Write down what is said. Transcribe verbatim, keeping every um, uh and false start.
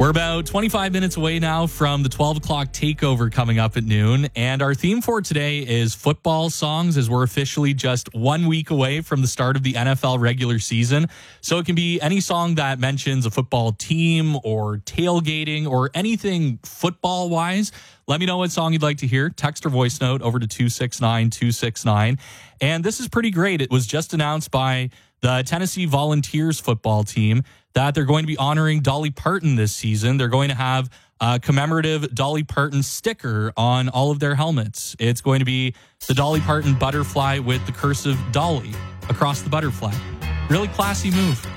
We're about twenty-five minutes away now from the twelve o'clock takeover coming up at noon. And our theme for today is football songs, as we're officially just one week away from the start of the N F L regular season. So it can be any song that mentions a football team or tailgating or anything football wise. Let me know what song you'd like to hear. Text or voice note over to two six nine two six nine. And this is pretty great. It was just announced by the Tennessee Volunteers football team that they're going to be honoring Dolly Parton this season. They're going to have a commemorative Dolly Parton sticker on all of their helmets. It's going to be the Dolly Parton butterfly with the cursive Dolly across the butterfly. Really classy move.